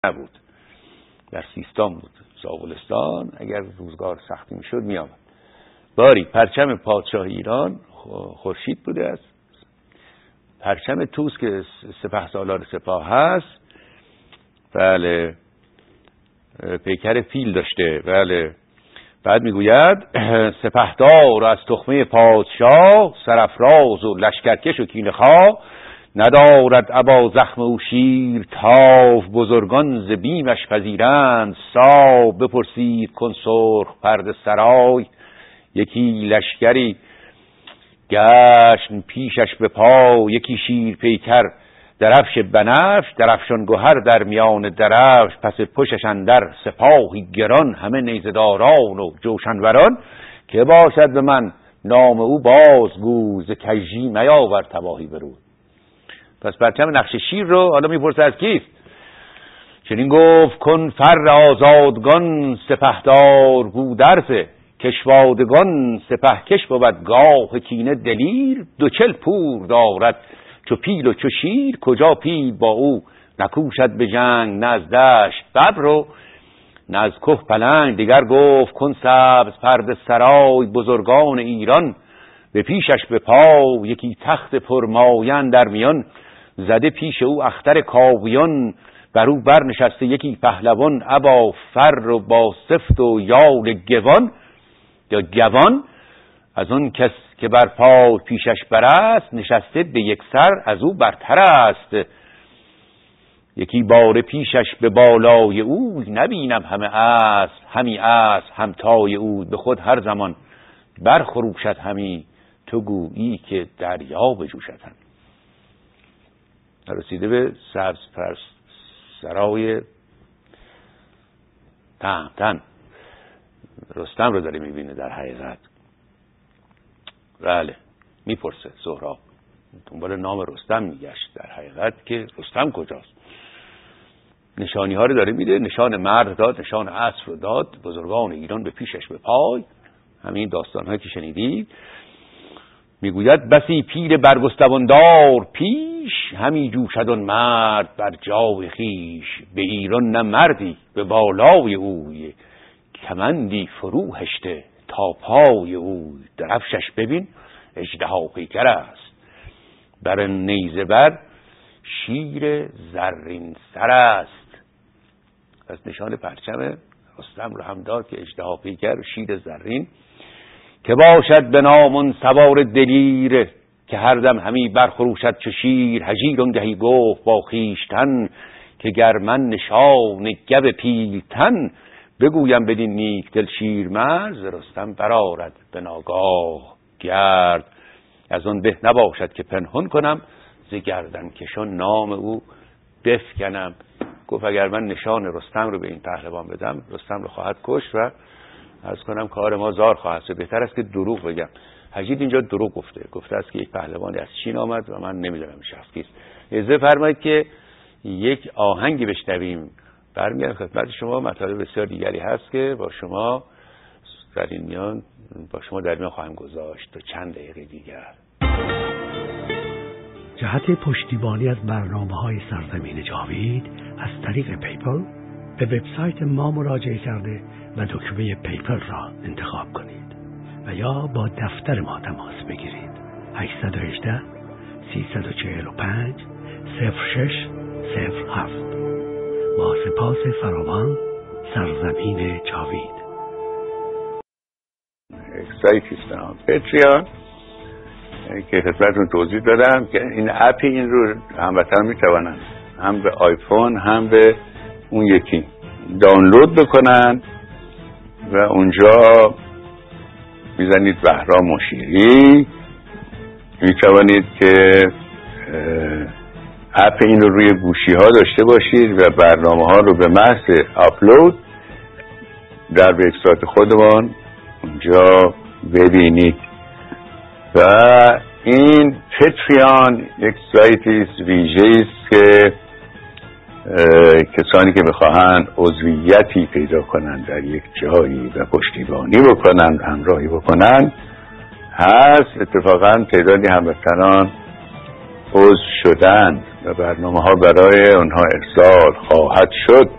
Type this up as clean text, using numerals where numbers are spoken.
نبود، در سیستان بود، زابلستان. اگر روزگار سختی میشد میآمد. باری پرچم پادشاه ایران خورشید بوده است، پرچم توس که سپهسالار سپاه هست، بله، پیکر فیل داشته. بله. بعد میگوید سپهدار از تخمه پادشاه، سرافراز و لشکرکش و کینه‌خواه، ندارد ابا زخم او شیر تاف، بزرگان ز بیمش پذیرند ساو. بپرسید کن سرخ پرده سرای، یکی لشکری گشن پیشش به پا. یکی شیر پیکر درفش بنفش، درفشان گوهر در میان درفش. پس پشتش اندر سپاهی گران، همه نیزداران و جوشنوران. که باشد به من نام او بازگو، ز کژی میاور تباهی برود. پس پرچم نقش شیر رو حالا میپرسه از کیست؟ چنین گفت کن فر آزادگان، سپهدار گودرز کشوادگان. سپهکش بود گاه کینه دلیر، 240 پور دارد چو پیل و چو شیر. کجا پیل با او نکوشد به جنگ، نه از دشت ببر و نه از که پلنگ. دیگر گفت کن سبز پرده سرای، بزرگان ایران به پیشش به پا. یکی تخت پرمایه در میان، زده پیش او اختر کاویان. بر او برنشسته یکی پهلوان، ابا فر و با سفت و یال گوان یا گوان. از آن کس که بر پای پیشش برست، نشسته به یک سر از او برتر است. یکی باره پیشش به بالای او، نبینم همه اسب همی اسب همتای او. به خود هر زمان برخروشد همی، تو گویی که دریا بجوشد همی. رسیده به سبز پرس سرای تهمتن. رستم رو داره میبینه در حقیقت. بله، میپرسه سهراب، دنبال نام رستم میگشت در حقیقت که رستم کجاست. نشانی ها رو داره میده، نشان مرد داد، نشان اسب رو داد. بزرگان ایران به پیشش به پای. همین داستان هایی که شنیدید. میگوید بسی پیل برگستواندار پیش، همی جوشد آن مرد بر جای خیش. به ایران نه مردی به بالای اوی، کمندی فرو هشته تا پای اوی. درفشش ببین اژدها پیکر است، بر نیزه بر شیر زرین سر است. از نشان پرچم رستم رو هم داد که اژدها پیکر و شیر زرین. که باشد به نامون سوار دلیر، که هر دم همی برخروشد چو شیر. هجیر آنگهی گفت با خویشتن، که گر من نشان گو پیلتن. بگویم بدین نیک دل شیرمرز، رستم برآرد به ناگاه گرد. از آن به نباشد که پنهان کنم، ز گردن کشان نام او بفکنم. گفت اگر من نشان رستم رو به این پهلوان بدم، رستم رو خواهد کشت و از کنم کار ما زار خواهد شد. بهتر است که دروغ بگم. هجیر اینجا دروغ گفته است که یک پهلوانی از چین آمد و من نمیدونم این شخص کیست. اجازه فرمایید که یک آهنگی بشنویم، برمیگردم خدمت شما. مطالب بسیار دیگری هست که با شما در این میان خواهم گذاشت تا چند دقیقه دیگر. جهت پشتیبانی از برنامه‌های سرزمین جاوید از طریق پیپل به وبسایت ما مراجعه کرده و دکمه پیپل را انتخاب کنید و یا با دفتر ما تماس بگیرید. 818 345 0607. با سپاس فراوان، سرزمین جاوید. سایتی است نام پتریان که خدمتتون توضیح دادم که این اپ این رو هموطنان میتوانند هم به آیفون هم به اون یکی دانلود بکنن و اونجا میزنید بهرام مشیری، میتوانید که اپ این رو روی گوشی ها داشته باشید و برنامه ها رو به محض آپلود در وبسایت خودمان اونجا ببینید. و این پتریان یک سایتی ویژه است که کسانی که بخواهند عضویتی پیدا کنند در یک جایی و پشتیبانی بکنند، همراهی بکنند هست. اتفاقا تعدادی هموطنان عضو شدند و برنامه ها برای آنها ارسال خواهد شد